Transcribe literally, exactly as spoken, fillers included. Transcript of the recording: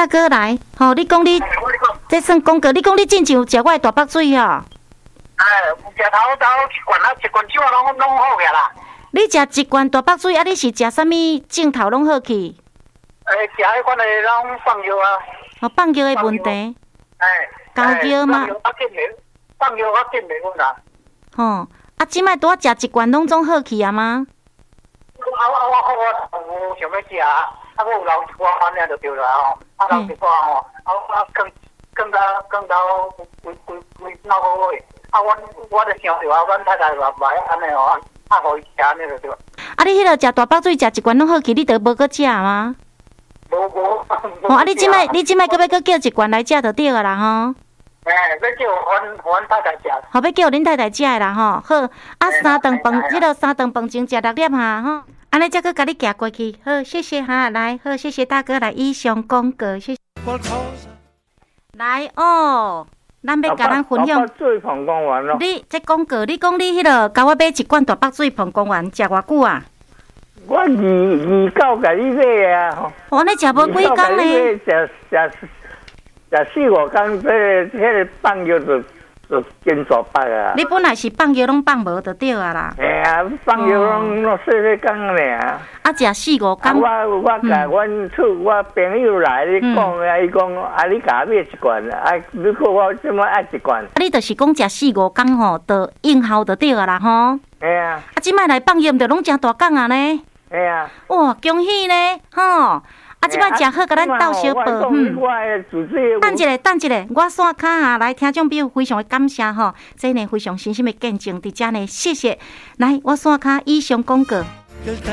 大哥来，吼、哦，你讲你，这算讲过，你讲你进前有食我的大北水哦。 哎，食头头一罐啊，一罐酒啊，拢拢好个啦。 你食一罐大北水，啊，你是食啥物镜头拢好去？ 诶，食迄款诶，拢放药啊。 哦，放药的问题。 哎。 高药嘛。 放药较紧袂，放药较紧袂稳啦。 吼，啊，即摆拄啊食一罐拢总好去啊吗？ 啊我我我我想要食啊，啊我有留一寡安尼就对啦吼，啊留一寡吼，啊啊更更到更到规规规闹好个，啊我我就想着啊，阮太太话买安尼吼，啊互伊食安尼就对。啊你迄个食大北水食一罐拢好去，你都无搁食吗？ 无无。 哦，啊你即摆你即摆搁要搁叫一罐来食就对个啦吼。 哎，要叫阮阮太太食。 好，要叫恁太太食的啦吼。好，啊三顿饭，迄个三顿饭前食六粒哈吼。安尼才搁甲你行过去，好，谢谢哈，来，好，谢谢大哥来以上公告，谢谢。来哦，咱要甲咱分享。 大北水澎公园咯。 你这公告，你讲你迄个甲我买一罐大北水澎公园，食偌久啊？ 我二二九甲你买啊。 我安尼食无几工呢？ 食食食四五工，这迄个放药就就见大北啊。 你本来是放药拢放无就对啊啦。 哎呀，放药拢拢细细工尔。啊， 食四五工。 我我甲阮厝我朋友来你讲啊，伊讲啊，你甲我买一罐，啊，你看我即摆爱一罐。啊， 你就是讲食四五工吼，就应效就对啊啦吼。 哎呀。 啊，即摆来放药，就拢真大工啊呢。 哎呀。 哇，恭喜呢，吼！啊，即摆食好，甲咱斗小报，嗯。等一下，等一下，我刷卡啊，来听众朋友非常的感谢吼，这呢非常深深的见证伫遮呢，谢谢。来，我刷卡以上广告。